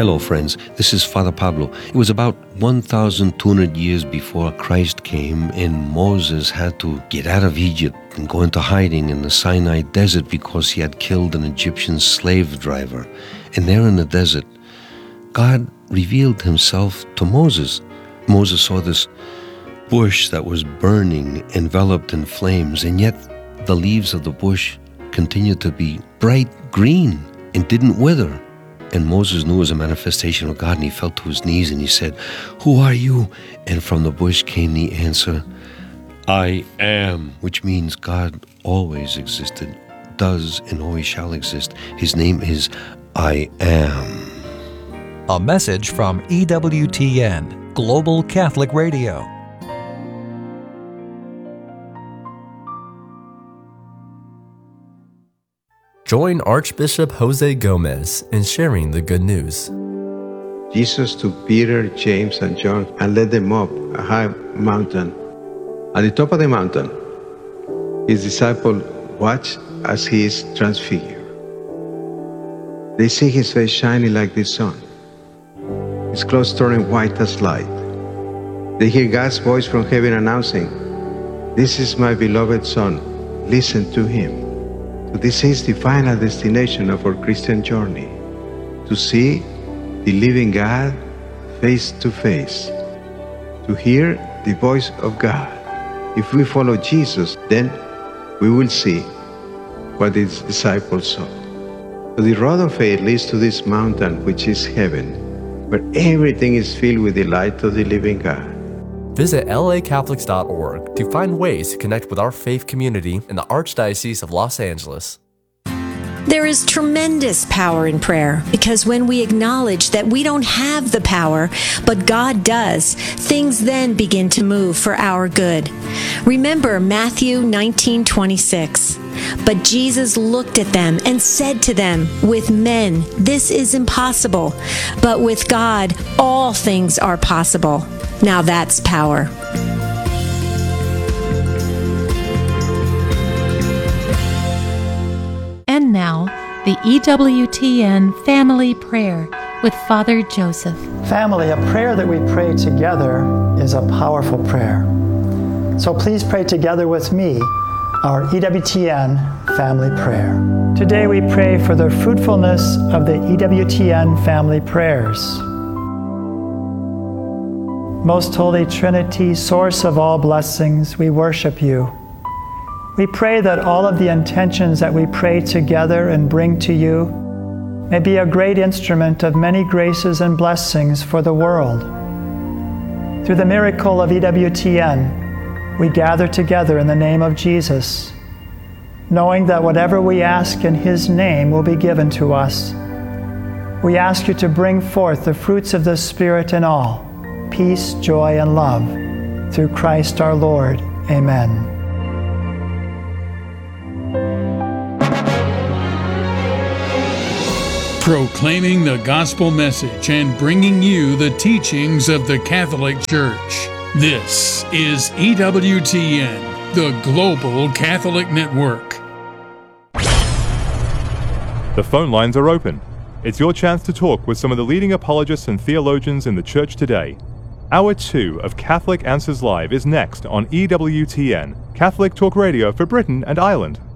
Hello friends, this is Father Pablo. It was about 1,200 years before Christ came and Moses had to get out of Egypt and go into hiding in the Sinai desert because he had killed an Egyptian slave driver. And there in the desert, God revealed himself to Moses. Moses saw this bush that was burning, enveloped in flames, and yet the leaves of the bush continued to be bright green and didn't wither. And Moses knew it was a manifestation of God, and he fell to his knees and he said, "Who are you?" And from the bush came the answer, "I am," which means God always existed, does, and always shall exist. His name is I Am. A message from EWTN, Global Catholic Radio. Join Archbishop Jose Gomez in sharing the good news. Jesus took Peter, James, and John and led them up a high mountain. At the top of the mountain, his disciples watched as he is transfigured. They see his face shining like the sun, his clothes turning white as light. They hear God's voice from heaven announcing, "This is my beloved Son, listen to him." So this is the final destination of our Christian journey, to see the living God face to face, to hear the voice of God. If we follow Jesus, then we will see what his disciples saw. So the road of faith leads to this mountain, which is heaven, where everything is filled with the light of the living God. Visit lacatholics.org to find ways to connect with our faith community in the Archdiocese of Los Angeles. There is tremendous power in prayer because when we acknowledge that we don't have the power, but God does, things then begin to move for our good. Remember Matthew 19:26. But Jesus looked at them and said to them, "With men, this is impossible, but with God, all things are possible." Now that's power. And now, the EWTN Family Prayer with Father Joseph. Family, a prayer that we pray together is a powerful prayer. So please pray together with me our EWTN Family Prayer. Today we pray for the fruitfulness of the EWTN Family Prayers. Most Holy Trinity, source of all blessings, we worship you. We pray that all of the intentions that we pray together and bring to you may be a great instrument of many graces and blessings for the world. Through the miracle of EWTN, we gather together in the name of Jesus, knowing that whatever we ask in his name will be given to us. We ask you to bring forth the fruits of the Spirit in all, peace, joy, and love, through Christ our Lord. Amen. Proclaiming the gospel message and bringing you the teachings of the Catholic Church. This is EWTN, the Global Catholic Network. The phone lines are open. It's your chance to talk with some of the leading apologists and theologians in the Church today. Hour 2 of Catholic Answers Live is next on EWTN, Catholic Talk Radio for Britain and Ireland.